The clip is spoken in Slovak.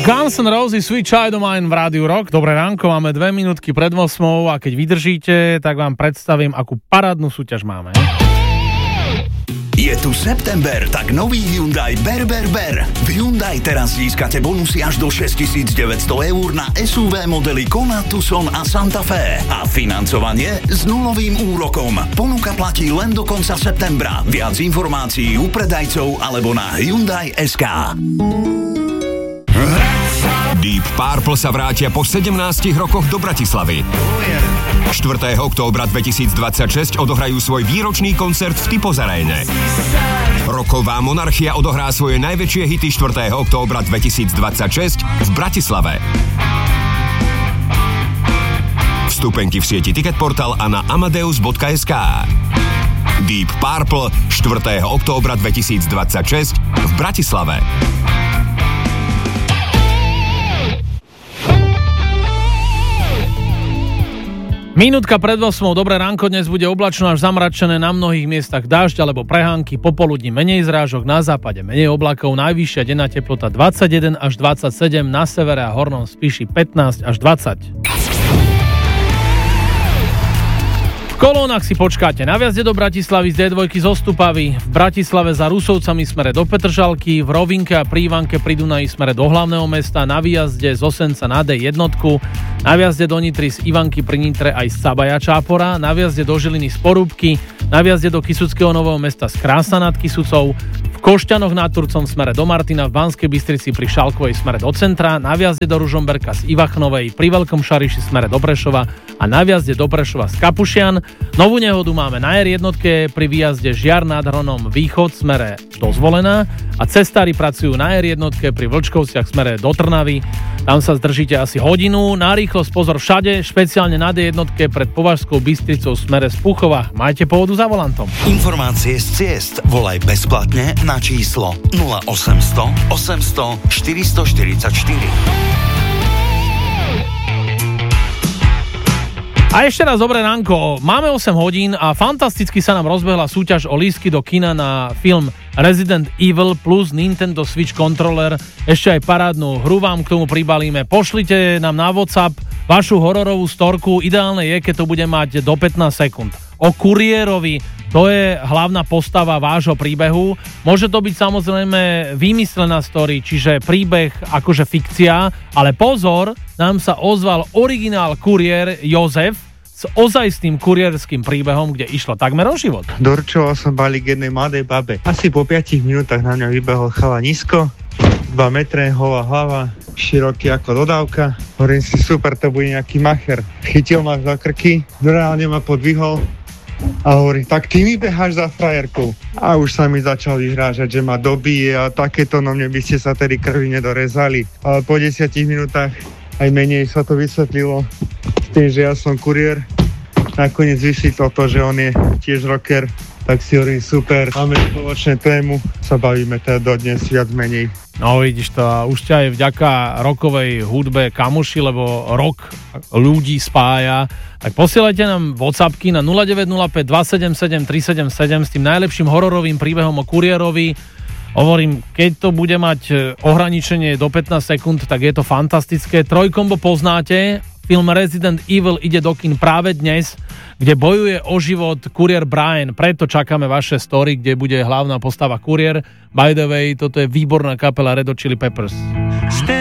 Guns N' Roses, Sweet Child O' Mine v Rádiu Rock. Dobré ránko, máme 2 minútky pred 8 a keď vydržíte, tak vám predstavím, akú parádnu súťaž máme. Je tu september, tak nový Hyundai Ber. V Hyundai teraz získate bonusy až do 6 900 eur na SUV modely Kona, Tucson a Santa Fe. A financovanie s nulovým úrokom. Ponuka platí len do konca septembra. Viac informácií u predajcov alebo na Hyundai.sk. Deep Purple sa vrátia po 17 rokoch do Bratislavy. 4. októbra 2026 odohrajú svoj výročný koncert v Typos Aréne. Roková monarchia odohrá svoje najväčšie hity 4. októbra 2026 v Bratislave. Vstupenky v sieti Ticketportal a na amadeus.sk. Deep Purple 4. októbra 2026 v Bratislave. Minútka pred 8, dobré ránko, dnes bude oblačno až zamračené, na mnohých miestach dážď alebo prehánky, popoludní menej zrážok, na západe menej oblakov, najvyššia denná teplota 21 až 27, na severe a hornom Spiši 15 až 20. V kolónach si počkáte na vjazde do Bratislavy z D2 z Ostupavy, v Bratislave za Rusovcami smere do Petržalky, v Rovinke a Prívanke pri Dunaji smere do hlavného mesta, na výjazde z Osenca na D1, na vjazde do Nitry z Ivanky pri Nitre aj z Cabaja Čápora, na vjazde do Žiliny z Porúbky, na vjazde do Kysuckého Nového Mesta z Krásna nad Kysucou, v Košťanoch nad Turcom smere do Martina, v Banskej Bystrici pri Šalkovej smere do centra, na vjazde do Ružomberka z Ivachnovej, pri Veľkom Šariši smere do Prešova a na vjazde do Prešova z Kapušian. Novú nehodu máme na R1 pri výjazde Žiar nad Hronom východ smere do Zvolená a cestári pracujú na R1 pri Vlčkovciach smere do Trnavy. Tam sa zdržíte asi hodinu. Na rýchlosť pozor všade, špeciálne na D1 pred Považskou Bystricou smere z Púchova. Majte pohodu za volantom. Informácie z ciest volaj bezplatne na číslo 0800 800 444. A ešte raz dobré ránko, máme 8 hodín a fantasticky sa nám rozbehla súťaž o lístky do kina na film Resident Evil plus Nintendo Switch Controller. Ešte aj parádnu hru vám k tomu pribalíme. Pošlite nám na WhatsApp vašu hororovú storku, ideálne je, keď to bude mať do 15 sekúnd. O kuriérovi, to je hlavná postava vášho príbehu. Môže to byť samozrejme vymyslená story, čiže príbeh akože fikcia, ale pozor, nám sa ozval originál kuriér Jozef s ozajstným kuriérským príbehom, kde išlo takmer o život. Doručoval som balík jednej mladej babe. Asi po 5 minútach na mňa vybehol chalanisko, 2 metre, holá hlava, široký ako dodávka. Hovorím si, super, to bude nejaký macher. Chytil ma za krky, reálne ma podvihol a hovorí, tak ty mi beháš za frajerkou. A už sa mi začal vyhrážať, že ma dobije a takéto, no mne by ste sa tedy krvi nedorezali. Ale po 10 minútach aj menej sa to vysvetlilo s tým, že ja som kuriér. Nakoniec vysvetlil to, že on je tiež rocker, tak si hovorím, super, máme spoločnú tému, sa bavíme teda dodnes viac menej. No vidíš to, a už ťa aj vďaka rockovej hudbe kamoši, lebo rock ľudí spája. Tak posielajte nám WhatsAppky na 0905 277 377 s tým najlepším hororovým príbehom o kuriérovi. Hovorím, keď to bude mať ohraničenie do 15 sekúnd, tak je to fantastické. Trojkombo poznáte, film Resident Evil ide do kín práve dnes, kde bojuje o život kuriér Brian. Preto čakáme vaše story, kde bude hlavná postava kuriér. By the way, toto je výborná kapela Red Hot Chili Peppers.